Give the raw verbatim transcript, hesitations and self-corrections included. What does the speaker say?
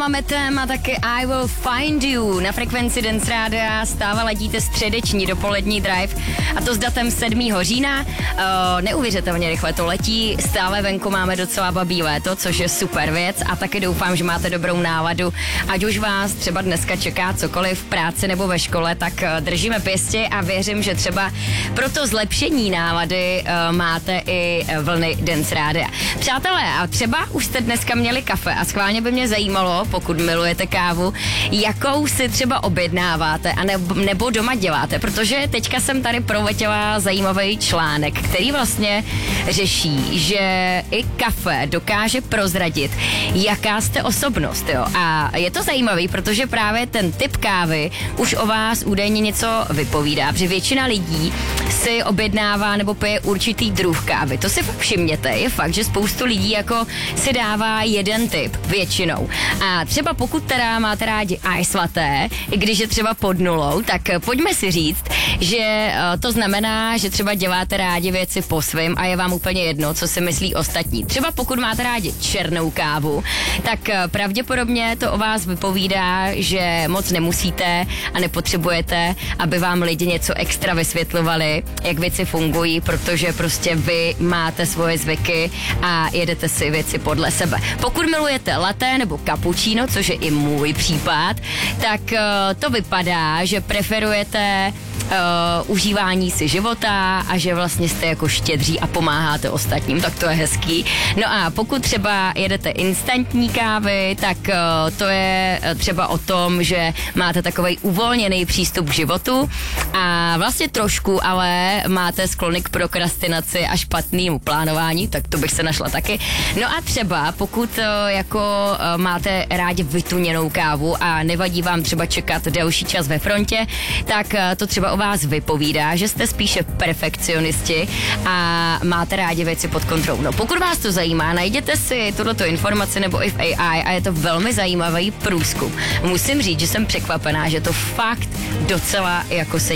Máme téma taky I Will Find You. Na frekvenci Dance Rádia stále ladíte středeční dopolední drive a to s datem sedmého října. Uh, neuvěřitelně rychle to letí, stále venku máme docela babí léto, což je super věc a taky doufám, že máte dobrou náladu. Ať už vás třeba dneska čeká cokoliv v práci nebo ve škole, tak uh, držíme pěsti a věřím, že třeba pro to zlepšení nálady uh, máte i vlny Dance Rádia. Přátelé, a třeba už jste dneska měli kafe a schválně by mě zajímalo, pokud milujete kávu, jakou si třeba objednáváte a nebo, nebo doma děláte, protože teďka jsem tady proletěla zajímavý článek, který vlastně řeší, že i kafe dokáže prozradit, jaká jste osobnost, jo. A je to zajímavý, protože právě ten typ kávy už o vás údajně něco vypovídá, protože většina lidí si objednává nebo pije určitý druh kávy. To si fakt všimněte, je fakt, že spoustu lidí jako si dává jeden typ většinou. A třeba pokud teda máte rádi ice latte, i když je třeba pod nulou, tak pojďme si říct, že to znamená, že třeba děláte rádi věci po svým a je vám úplně jedno, co si myslí ostatní. Třeba pokud máte rádi černou kávu, tak pravděpodobně to o vás vypovídá, že moc nemusíte a nepotřebujete, aby vám lidi něco extra vysvětlovali, jak věci fungují, protože prostě vy máte svoje zvyky a jedete si věci podle sebe. Pokud milujete latte nebo cappuccino, což je i můj případ, tak uh, to vypadá, že preferujete uh, užívání si života a že vlastně jste jako štědří a pomáháte ostatním, tak to je hezký. No a pokud třeba jedete instantní kávy, tak uh, to je třeba o tom, že máte takovej uvolněný přístup k životu a vlastně trošku, ale máte sklony k prokrastinaci a špatnému plánování, tak to bych se našla taky. No a třeba pokud uh, jako uh, máte rádi vytuněnou kávu a nevadí vám třeba čekat delší čas ve frontě, tak uh, to třeba o vás vypovídá, že jste spíše perfekcionisti a máte rádi věci pod kontrolou. No pokud vás to zajímá, najděte si tuto informaci nebo i v A I a je to velmi zajímavý průzkum. Musím říct, že jsem překvapená, že to fakt docela jako sedí.